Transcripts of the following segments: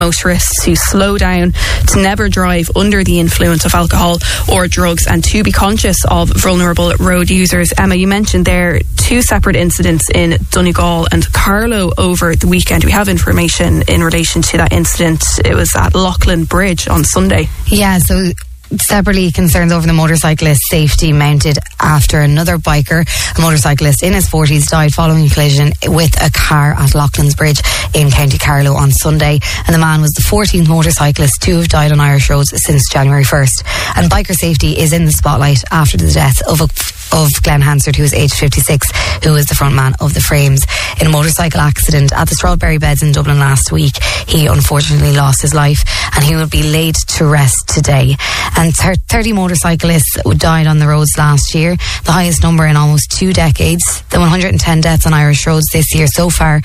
motorists to slow down, to never drive under the influence of alcohol or drugs, and to be conscious of vulnerable road users. Emma, you mentioned there 2 separate incidents in Donegal and Carlow over the weekend. We have information in relation to that incident. It was at Loughlin Bridge on Sunday. Yeah, so separately, concerns over the motorcyclist's safety mounted after another biker, a motorcyclist in his 40s, died following a collision with a car at Loughlin's Bridge in County Carlow on Sunday. And the man was the 14th motorcyclist to have died on Irish roads since January 1st. And biker safety is in the spotlight after the death of Glenn Hansard, who was aged 56, who was the front man of the Frames. In a motorcycle accident at the Strawberry Beds in Dublin last week, he unfortunately lost his life, and he will be laid to rest today. And 30 motorcyclists died on the roads last year, the highest number in almost 2 decades. The 110 deaths on Irish roads this year so far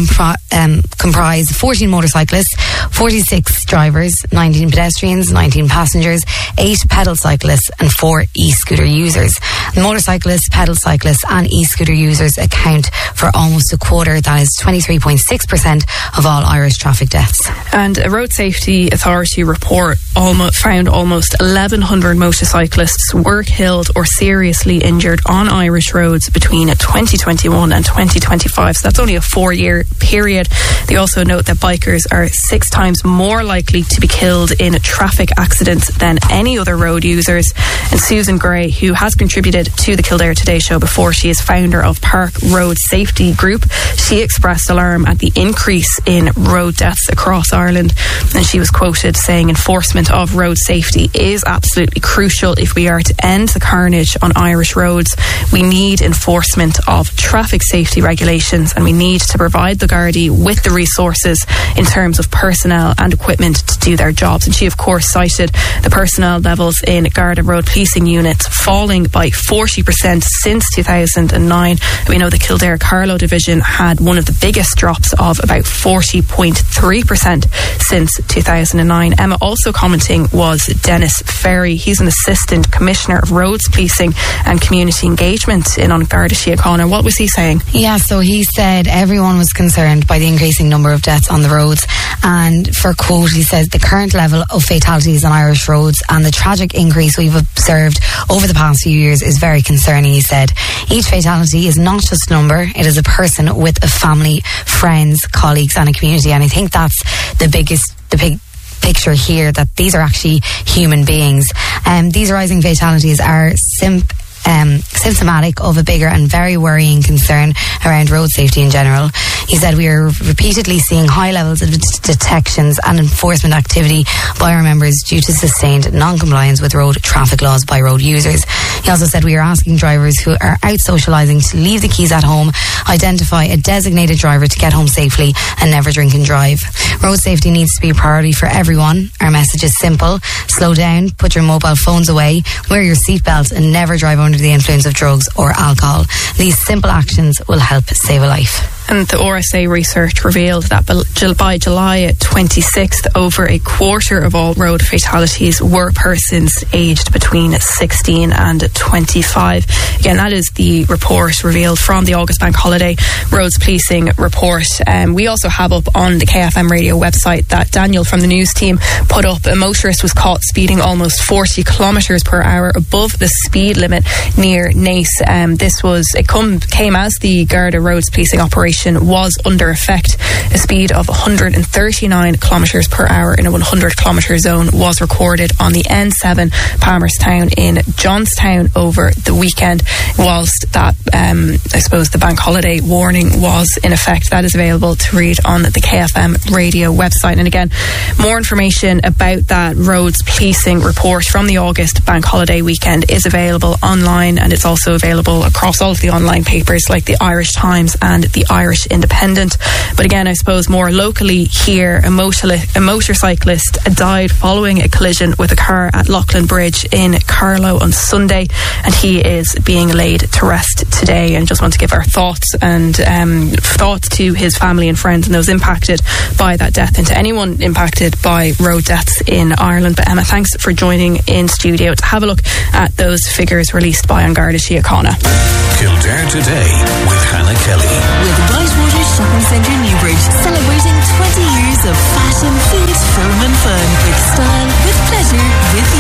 comprise 14 motorcyclists, 46 drivers, 19 pedestrians, 19 passengers, 8 pedal cyclists and 4 e-scooter users. Motorcyclists, pedal cyclists and e-scooter users account for almost a quarter, that is 23.6% of all Irish traffic deaths. And a Road Safety Authority report found almost 1,100 motorcyclists were killed or seriously injured on Irish roads between 2021 and 2025. So that's only a 4-year period. They also note that bikers are 6 times more likely to be killed in traffic accidents than any other road users. And Susan Gray, who has contributed to the Kildare Today show before, she is founder of Park Road Safety Group. She expressed alarm at the increase in road deaths across Ireland, and she was quoted saying enforcement of road safety is absolutely crucial if we are to end the carnage on Irish roads. We need enforcement of traffic safety regulations, and we need to provide the Gardaí with the resources in terms of personnel and equipment to do their jobs. And she of course cited the personnel levels in Garda road policing units falling by 40% since 2009. We know the Kildare Carlow division had one of the biggest drops of about 40.3% since 2009. Emma, also commenting was Dennis Ferry. He's an Assistant Commissioner of Roads Policing and Community Engagement in Garda Síochána. What was he saying? Yeah, so he said everyone was concerned by the increasing number of deaths on the roads, and for quote, he says the current level of fatalities on Irish roads and the tragic increase we've observed over the past few years is very concerning. He said each fatality is not just a number, it is a person with a family, friends, colleagues and a community. And I think that's the big picture here, that these are actually human beings. These rising fatalities are symptomatic of a bigger and very worrying concern around road safety in general. He said we are repeatedly seeing high levels of detections and enforcement activity by our members due to sustained non-compliance with road traffic laws by road users. He also said we are asking drivers who are out socialising to leave the keys at home, identify a designated driver to get home safely and never drink and drive. Road safety needs to be a priority for everyone. Our message is simple: slow down, put your mobile phones away, wear your seatbelt and never drive under the influence of drugs or alcohol. These simple actions will help save a life. And the RSA research revealed that by July 26th, over a quarter of all road fatalities were persons aged between 16 and 25. Again, that is the report revealed from the August Bank Holiday Roads Policing report. We also have up on the KFM radio website that Daniel from the news team put up. A motorist was caught speeding almost 40 kilometres per hour above the speed limit near Naas. Came as the Garda Roads Policing operation was under effect. A speed of 139 kilometres per hour in a 100 kilometre zone was recorded on the N7 Palmerstown in Johnstown over the weekend, whilst that the bank holiday warning was in effect. That is available to read on the KFM radio website. And again, more information about that roads policing report from the August bank holiday weekend is available online, and it's also available across all of the online papers like the Irish Times and the Irish Independent. But again, I suppose more locally here, a motorcyclist died following a collision with a car at Loughlin Bridge in Carlow on Sunday, and he is being laid to rest today. And just want to give our thoughts to his family and friends and those impacted by that death, and to anyone impacted by road deaths in Ireland. But Emma, thanks for joining in studio to have a look at those figures released by Garda Síochána. Kildare Today with Hannah Kelly. With Brightwater Shopping Centre Newbridge, celebrating 20 years hours of fashion, food, film and fun with style, with pleasure, with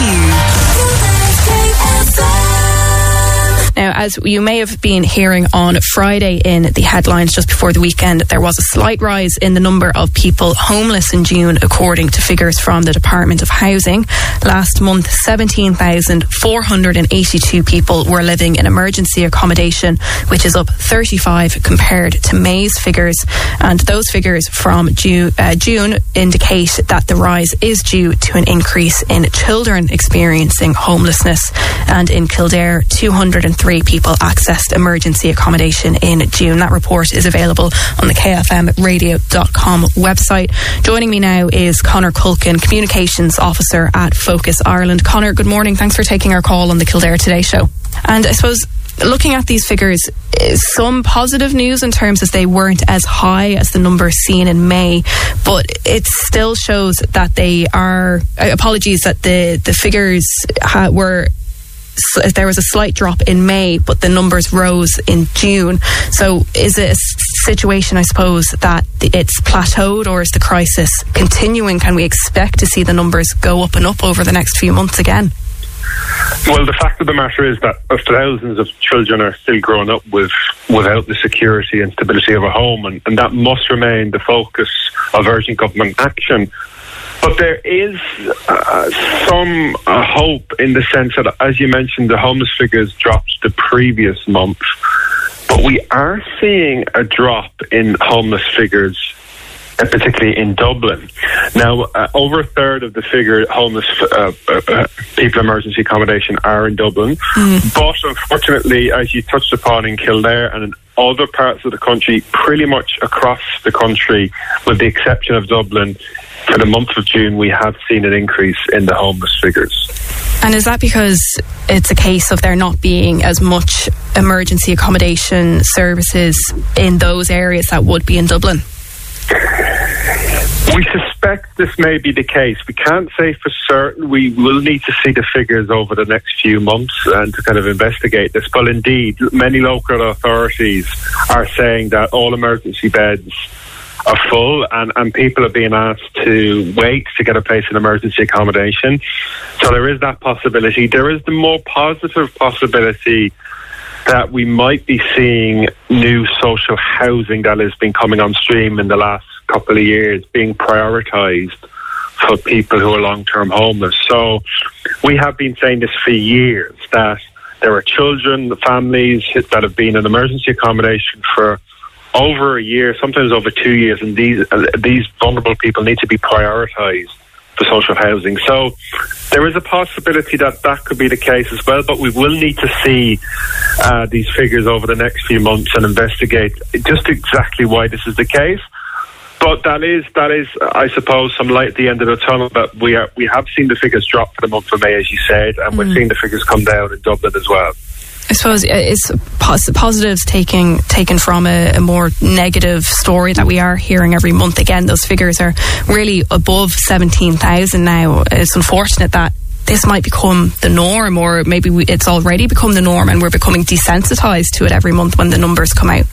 you. Now, as you may have been hearing on Friday in the headlines just before the weekend, there was a slight rise in the number of people homeless in June, according to figures from the Department of Housing. Last month, 17,482 people were living in emergency accommodation, which is up 35 compared to May's figures. And those figures from June indicate that the rise is due to an increase in children experiencing homelessness. And in Kildare, 203 people accessed emergency accommodation in June. That report is available on the KFMradio.com website. Joining me now is Conor Culkin, Communications Officer at Focus Ireland. Conor, good morning. Thanks for taking our call on the Kildare Today show. And I suppose, looking at these figures, some positive news in terms as they weren't as high as the numbers seen in May, but it still shows that they are, apologies, that the figures were, there was a slight drop in May, but the numbers rose in June. So is it a situation, I suppose, that it's plateaued, or is the crisis continuing? Can we expect to see the numbers go up and up over the next few months again? Well, the fact of the matter is that thousands of children are still growing up without the security and stability of a home, and that must remain the focus of urgent government action. But there is some hope in the sense that, as you mentioned, the homeless figures dropped the previous month. But we are seeing a drop in homeless figures, particularly in Dublin. Now, over a third of the figure homeless people in emergency accommodation are in Dublin. But unfortunately, as you touched upon, in Kildare and in other parts of the country, pretty much across the country, with the exception of Dublin, for the month of June, we have seen an increase in the homeless figures. And is that because it's a case of there not being as much emergency accommodation services in those areas that would be in Dublin? We suspect this may be the case. We can't say for certain. We will need to see the figures over the next few months and to kind of investigate this. But indeed, many local authorities are saying that all emergency beds are full, and people are being asked to wait to get a place in emergency accommodation. So there is that possibility. There is the more positive possibility that we might be seeing new social housing that has been coming on stream in the last couple of years being prioritised for people who are long-term homeless. So we have been saying this for years, that there are children, families that have been in emergency accommodation for over a year, sometimes over 2 years, and these vulnerable people need to be prioritised for social housing. So there is a possibility that that could be the case as well, but we will need to see these figures over the next few months and investigate just exactly why this is the case. But that is, I suppose, some light at the end of the tunnel. But we have seen the figures drop for the month of May, as you said, and we're seeing the figures come down in Dublin as well. I suppose it's positives taken from a more negative story that we are hearing every month. Again, those figures are really above 17,000 now. It's unfortunate that this might become the norm, or maybe it's already become the norm and we're becoming desensitised to it every month when the numbers come out.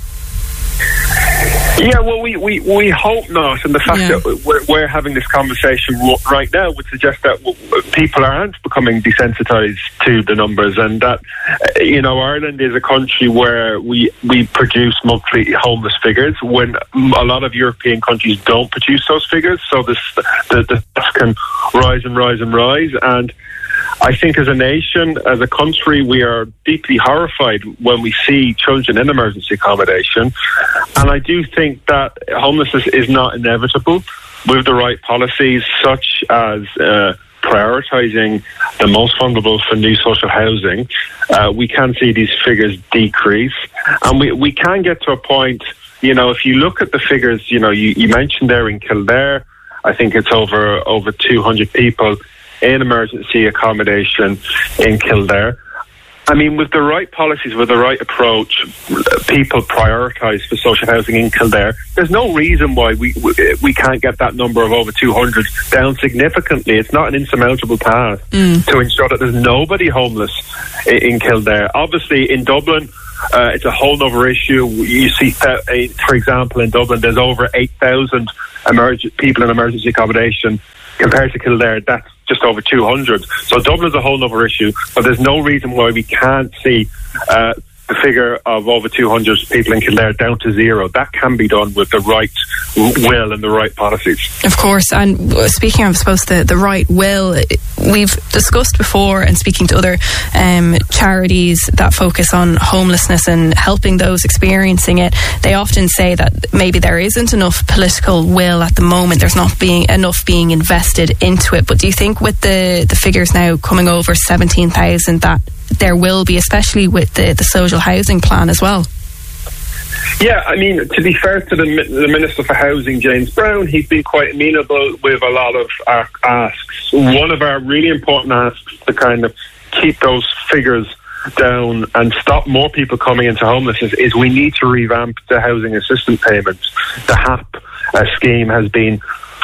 Yeah, well, we hope not, and the fact that we're having this conversation right now would suggest that people aren't becoming desensitised to the numbers, and that Ireland is a country where we produce monthly homeless figures when a lot of European countries don't produce those figures. So the stats can rise and rise and rise, and I think as a nation, as a country, we are deeply horrified when we see children in emergency accommodation. And I do think that homelessness is not inevitable with the right policies, such as prioritising the most vulnerable for new social housing. We can see these figures decrease. And we can get to a point, if you look at the figures, you mentioned there in Kildare, I think it's over 200 people in emergency accommodation in Kildare. I mean, with the right policies, with the right approach, people prioritise for social housing in Kildare. There's no reason why we can't get that number of over 200 down significantly. It's not an insurmountable task to ensure that there's nobody homeless in Kildare. Obviously, in Dublin, it's a whole other issue. You see, for example, in Dublin, there's over 8,000 people in emergency accommodation. Compared to Kildare, that's just over 200. So Dublin's a whole other issue, but there's no reason why we can't see the figure of over 200 people in Kildare down to zero. That can be done with the right will and the right policies. Of course, and speaking of, I suppose, the right will, we've discussed before, and speaking to other charities that focus on homelessness and helping those experiencing it, they often say that maybe there isn't enough political will at the moment. There's not enough being invested into it. But do you think with the figures now coming over 17,000 that there will be, especially with the social housing plan as well? Yeah, I mean, to be fair to the Minister for Housing, James Brown, he's been quite amenable with a lot of our asks. One of our really important asks to kind of keep those figures down and stop more people coming into homelessness is we need to revamp the housing assistance payments. The HAP scheme has been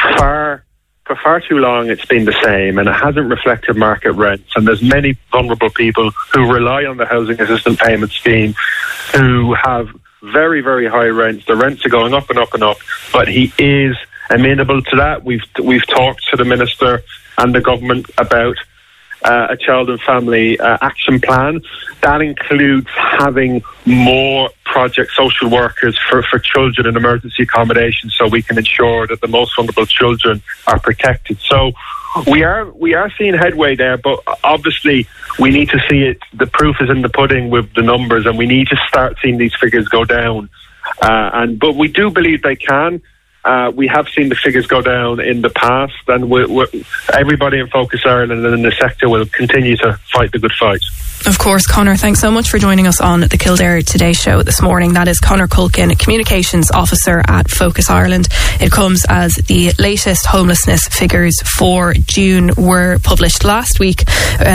for far too long it's been the same, and it hasn't reflected market rents, and there's many vulnerable people who rely on the housing assistance payment scheme who have very, very high rents. The rents are going up and up and up, but he is amenable to that. We've talked to the Minister and the government about a child and family action plan. That includes having more project social workers for children in emergency accommodation, so we can ensure that the most vulnerable children are protected. So we are seeing headway there, but obviously we need to see it. The proof is in the pudding with the numbers, and we need to start seeing these figures go down. But we do believe they can. We have seen the figures go down in the past, and everybody in Focus Ireland and in the sector will continue to fight the good fight. Of course, Conor, thanks so much for joining us on the Kildare Today show this morning. That is Conor Culkin, Communications Officer at Focus Ireland. It comes as the latest homelessness figures for June were published last week.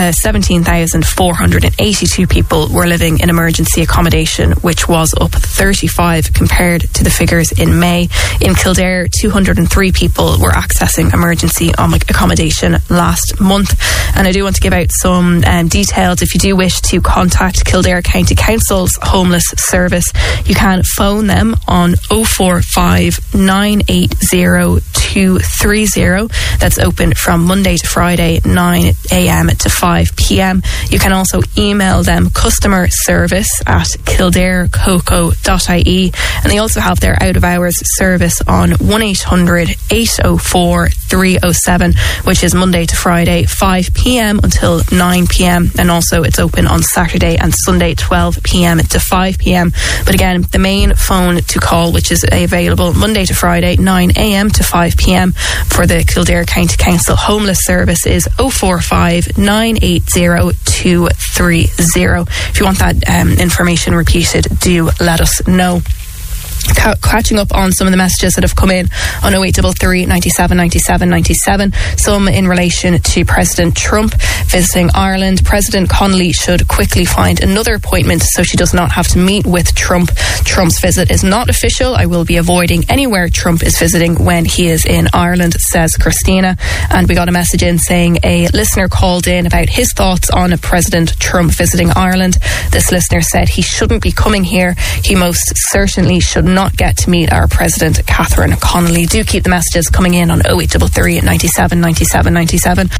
17,482 people were living in emergency accommodation, which was up 35 compared to the figures in May. In Kildare, 203 people were accessing emergency accommodation last month. And I do want to give out some details. If you do wish to contact Kildare County Council's Homeless Service, you can phone them on 045 980 230. That's open from Monday to Friday, 9 a.m. to 5 p.m. You can also email them customer service at kildarecoco.ie, and they also have their out of hours service on 1800 804 307, which is Monday to Friday 5 p.m. until 9 p.m. and also it's open on Saturday and Sunday 12 p.m. to 5 p.m. But again, the main phone to call, which is available Monday to Friday 9 a.m. to 5 p.m. for the Kildare County Council Homeless Service, is 045 980 230. If you want that information repeated, do let us know. Catching up on some of the messages that have come in on 0833 97 97 97, some in relation to President Trump visiting Ireland. President Connolly should quickly find another appointment so she does not have to meet with Trump. Trump's visit is not official. I will be avoiding anywhere Trump is visiting when he is in Ireland, says Christina. And we got a message in saying a listener called in about his thoughts on President Trump visiting Ireland. This listener said he shouldn't be coming here. He most certainly should not get to meet our President, Catherine Connolly. Do keep the messages coming in on 0833 97 97 97.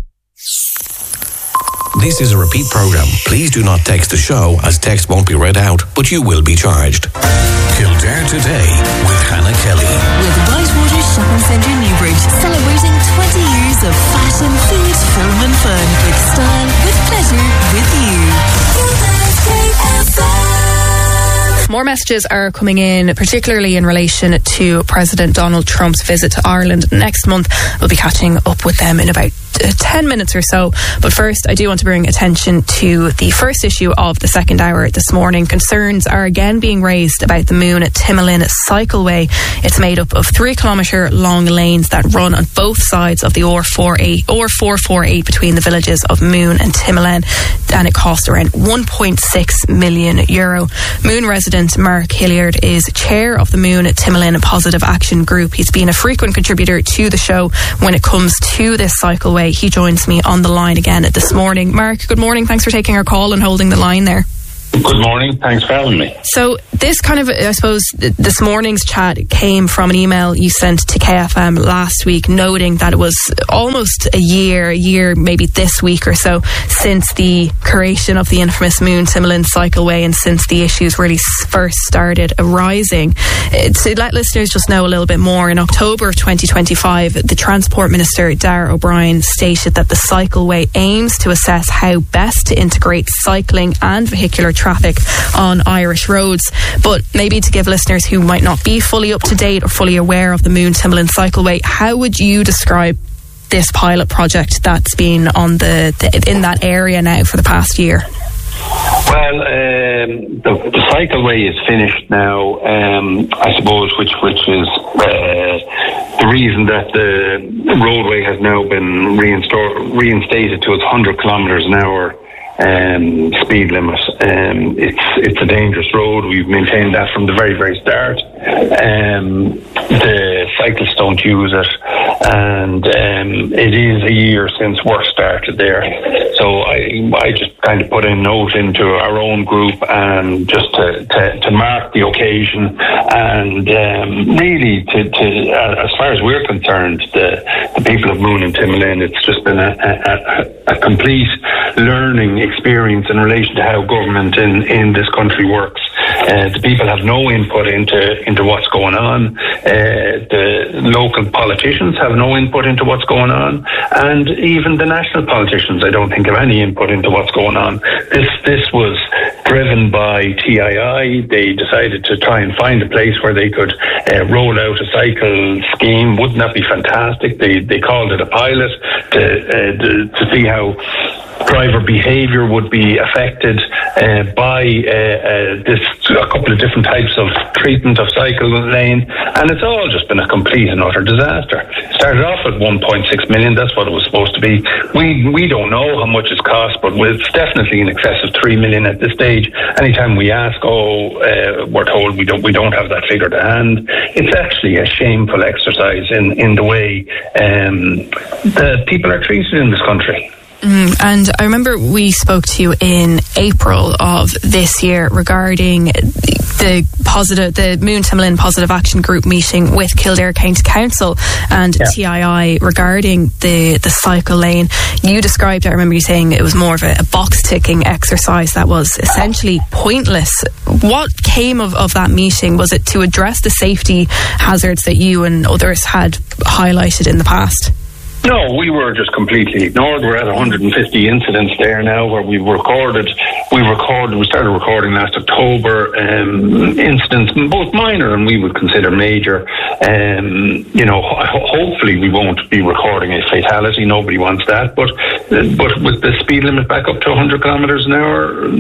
This is a repeat programme. Please do not text the show, as text won't be read out, but you will be charged. Kildare Today with Hannah Kelly. With Whitewater Shopping Centre Newbridge, celebrating 20 years of fashion, food, film and fun. With style, with pleasure, with you. More messages are coming in, particularly in relation to President Donald Trump's visit to Ireland next month. We'll be catching up with them in about 10 minutes or so. But first, I do want to bring attention to the first issue of the second hour this morning. Concerns are again being raised about the Moon at Timolean Cycleway. It's made up of 3 kilometre long lanes that run on both sides of the R448 between the villages of Moon and Timolean, and it cost around €1.6 million. Moon resident Mark Hilliard is chair of the Moon at Timolean Positive Action Group. He's been a frequent contributor to the show when it comes to this cycleway. He joins me on the line again this morning. Mark, good morning. Thanks for taking our call and holding the line there. Good morning. Thanks for having me. So this kind of, I suppose, this morning's chat came from an email you sent to KFM last week, noting that it was almost a year maybe this week or so, since the creation of the infamous Moon Timolin Cycleway and since the issues really first started arising. To let listeners just know a little bit more, in October of 2025, the Transport Minister, Darragh O'Brien, stated that the cycleway aims to assess how best to integrate cycling and vehicular traffic on Irish roads. But maybe to give listeners who might not be fully up to date or fully aware of the Moon Timolin Cycleway, how would you describe this pilot project that's been on in that area now for the past year? Well, the cycleway is finished now, I suppose, which is the reason that the roadway has now been reinstated to its 100 kilometres an hour speed limit. It's a dangerous road. We've maintained that from the very, very start. The cyclists don't use it, and it is a year since work started there. So I just kind of put a note into our own group and just to mark the occasion, and really to as far as we're concerned, the people of Moon and Timolin, it's just been a complete learning experience in relation to how government in this country works. The people have no input into what's going on. The local politicians have no input into what's going on, and even the national politicians, I don't think, have any input into what's going on. This was driven by TII. They decided to try and find a place where they could roll out a cycle scheme. Wouldn't that be fantastic? They called it a pilot to see how driver behaviour would be affected by a couple of different types of treatment of cycle lane, and it's all just been a complete and utter disaster. Started off at 1.6 million, that's what it was supposed to be. We don't know how much it's cost, but it's definitely in excess of 3 million at this stage. Anytime we ask, we're told we don't have that figure to hand. It's actually a shameful exercise in the way the people are treated in this country. And I remember we spoke to you in April of this year regarding the Moon Timolin Positive Action Group meeting with Kildare County Council and TII regarding the cycle lane. You described it, I remember you saying it was more of a box-ticking exercise that was essentially pointless. What came of that meeting? Was it to address the safety hazards that you and others had highlighted in the past? No, we were just completely ignored. We're at 150 incidents there now where we started recording last October, incidents, both minor and we would consider major. Hopefully we won't be recording a fatality. Nobody wants that. But with the speed limit back up to 100 kilometres an hour,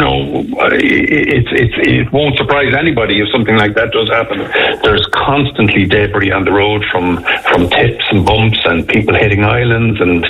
it won't surprise anybody if something like that does happen. There's constantly debris on the road from tips and bumps and people hitting islands and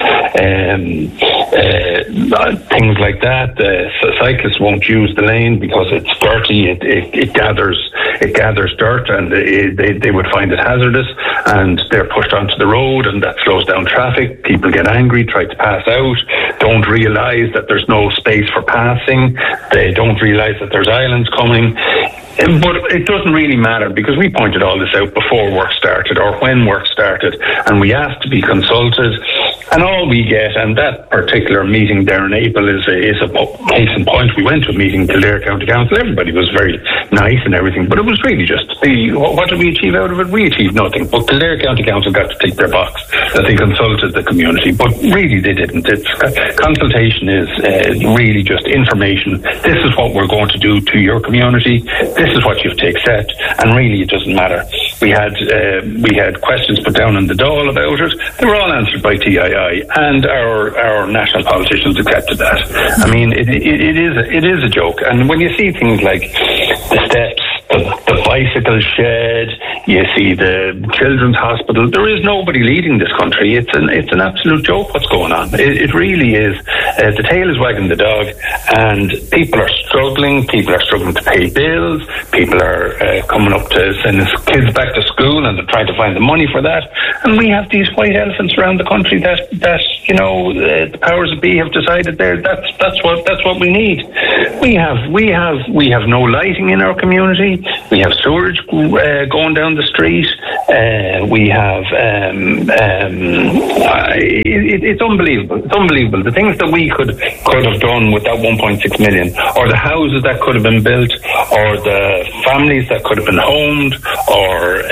things like that. Cyclists won't use the lane because it's dirty. It gathers dirt, and they would find it hazardous, and they're pushed onto the road, and that slows down traffic. People get angry, try to pass out, don't realise that there's no space for passing. They don't realise that there's islands coming. But it doesn't really matter because we pointed all this out before work started or when work started, and we asked to be consulted, and all we get, and that particular meeting there in April is a case in point. We went to a meeting in Kildare County Council. Everybody was very nice and everything, but it was really just what did we achieve out of it? We achieved nothing. But Kildare County Council got to tick their box that they consulted the community, but really they didn't. Consultation is really just information. This is what we're going to do to your community. This is what you have to accept, and really it doesn't matter. We had questions put down in the Dáil about it. They were all answered by TII, and our national politicians accepted that. I mean, it is a joke. And when you see things like the steps, the bicycle shed, you see the children's hospital. There is nobody leading this country. It's an absolute joke what's going on. It really is. The tail is wagging the dog, and people are struggling. People are struggling to pay bills. People are coming up to send kids back to school, and they're trying to find the money for that. And we have these white elephants around the country that the powers that be have decided that's what we need. We have no lighting in our community. We have sewage going down the street. We have it's unbelievable. It's unbelievable. The things that we could have done with that 1.6 million, or the houses that could have been built, or the families that could have been homed, or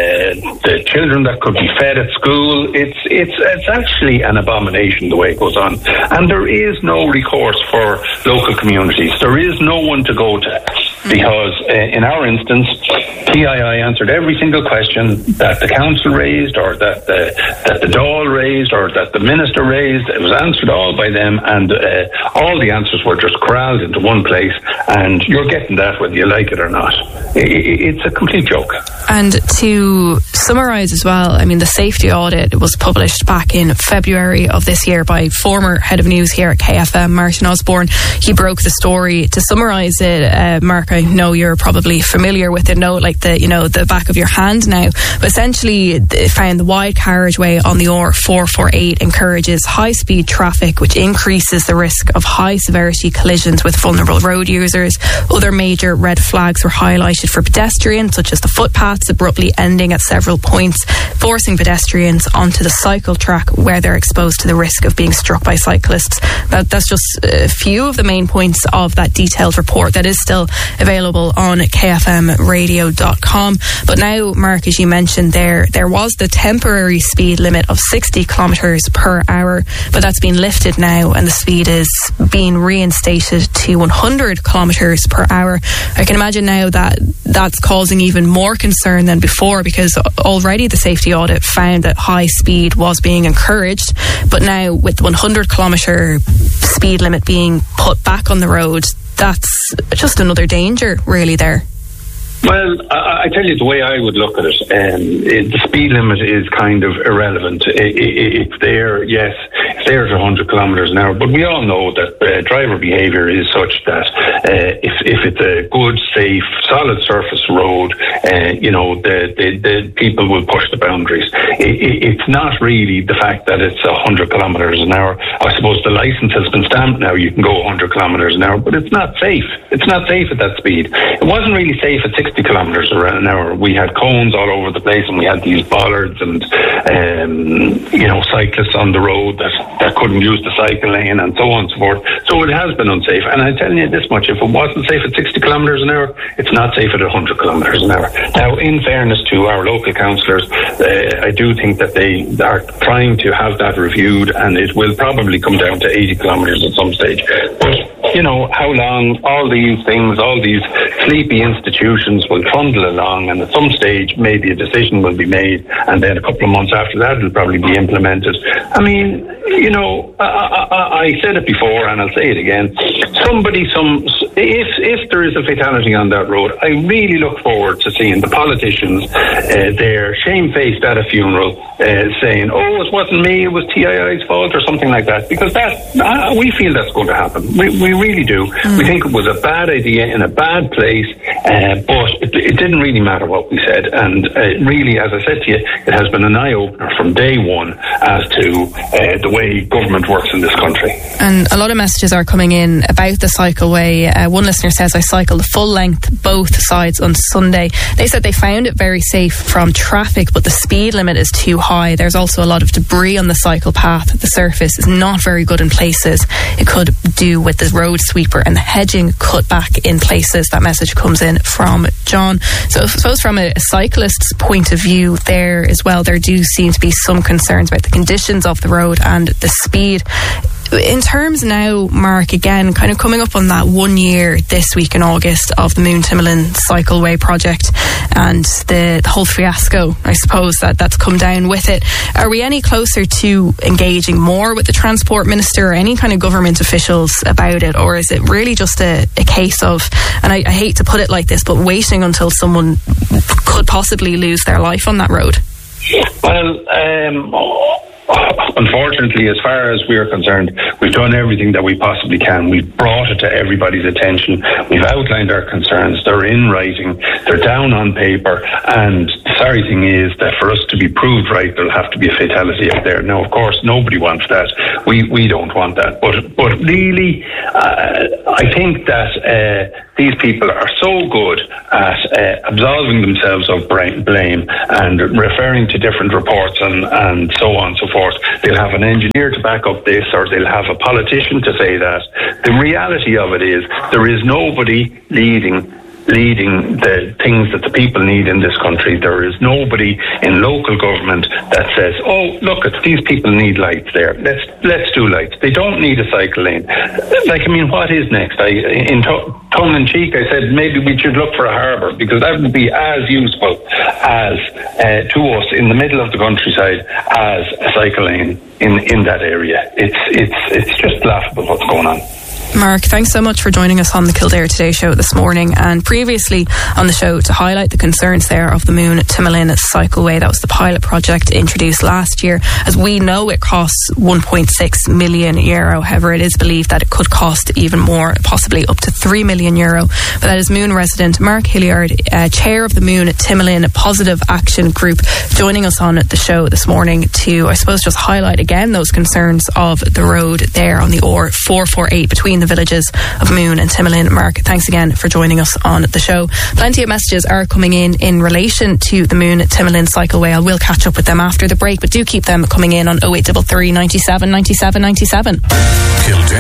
the children that could be fed at school. It's actually an abomination the way it goes on, and there is no recourse for local communities. There is no one to go to, because in our instance, TII answered every single question that the council raised, or that the Dáil raised, or that the minister raised. It was answered all by them, and all the answers were just corralled into one place, and you're getting that whether you like it or not. It's a complete joke. And to summarise as well, I mean, the safety audit was published back in February of this year by former head of news here at KFM, Martin Osborne. He broke the story. To summarise it, Mark, I know you're probably familiar with it, the back of your hand now, but essentially it found the wide carriageway on the R448 encourages high-speed traffic, which increases the risk of high-severity collisions with vulnerable road users. Other major red flags were highlighted for pedestrians, such as the footpaths abruptly ending at several points, forcing pedestrians onto the cycle track where they're exposed to the risk of being struck by cyclists. That's just a few of the main points of that detailed report that is still available on kfmradio.com. But now, Mark, as you mentioned there was the temporary speed limit of 60 kilometres per hour, but that's been lifted now, and the speed is being reinstated to 100 kilometres per hour. I can imagine now that that's causing even more concern than before, because already the safety audit found that high speed was being encouraged, but now with the 100 kilometre speed limit being put back on the road, that's just another danger really there. Well, I tell you, the way I would look at it, the speed limit is kind of irrelevant. It's there, yes, it's there at 100 kilometres an hour, but we all know that driver behaviour is such that if it's a good, safe, solid surface road, the people will push the boundaries. It's not really the fact that it's 100 kilometres an hour. I suppose the licence has been stamped now, you can go 100 kilometres an hour, but it's not safe. It's not safe at that speed. It wasn't really safe at 60 kilometres an hour. We had cones all over the place, and we had these bollards and cyclists on the road that couldn't use the cycle lane, and so on and so forth. So it has been unsafe. And I'm telling you this much, if it wasn't safe at 60 kilometres an hour, it's not safe at 100 kilometres an hour. Now, in fairness to our local councillors, I do think that they are trying to have that reviewed, and it will probably come down to 80 kilometres at some stage. But how long all these things, all these sleepy institutions will trundle along, and at some stage maybe a decision will be made, and then a couple of months after that it'll probably be implemented. I mean, I said it before and I'll say it again. If there is a fatality on that road, I really look forward to seeing the politicians there shamefaced at a funeral saying, oh, it wasn't me, it was TII's fault, or something like that, because we feel that's going to happen. We really do. We think it was a bad idea in a bad place, but it didn't really matter what we said, and really, as I said to you, it has been an eye-opener from day one as to the way government works in this country. And a lot of messages are coming in about the cycleway. One listener says, I cycled full length both sides on Sunday. They said they found it very safe from traffic, but the speed limit is too high. There's also a lot of debris on the cycle path. The surface is not very good in places. It could do with the road sweeper and the hedging cut back in places. That message comes in from John. So I suppose from a cyclist's point of view there as well, there do seem to be some concerns about the conditions of the road and the speed. In terms now, Mark, again, kind of coming up on that 1 year this week in August of the Moon Timoleon Cycleway project and the whole fiasco, I suppose, that's come down with it. Are we any closer to engaging more with the Transport Minister or any kind of government officials about it? Or is it really just a case of, and I hate to put it like this, but waiting until someone could possibly lose their life on that road? Well, unfortunately, as far as we're concerned, we've done everything that we possibly can. We've brought it to everybody's attention. We've outlined our concerns. They're in writing. They're down on paper. And the sorry thing is that for us to be proved right, there'll have to be a fatality out there. Now, of course, nobody wants that. We don't want that. But really, I think that these people are so good at absolving themselves of blame and referring to different reports and so on and so forth. They'll have an engineer to back up this, or they'll have a politician to say that. The reality of it is there is nobody leading the things that the people need in this country. There is nobody in local government that says, oh, look, these people need lights there. Let's do lights. They don't need a cycle lane. What is next? In tongue in cheek, I said maybe we should look for a harbour, because that would be as useful as to us in the middle of the countryside as a cycle lane in that area. It's just laughable what's going on. Mark, thanks so much for joining us on the Kildare Today show this morning, and previously on the show to highlight the concerns there of the Moon Timoleon Cycleway. That was the pilot project introduced last year. As we know, it costs €1.6 million. However, it is believed that it could cost even more, possibly up to €3 million. But that is Moon resident Mark Hilliard, chair of the Moon Timoleon Positive Action Group, joining us on the show this morning to, I suppose, just highlight again those concerns of the road there on the R448 between the villages of Moon and Timoleon. Mark, thanks again for joining us on the show. Plenty of messages are coming in relation to the Moon Timoleon Cycleway. I will catch up with them after the break, but do keep them coming in on 0833 97 97 97.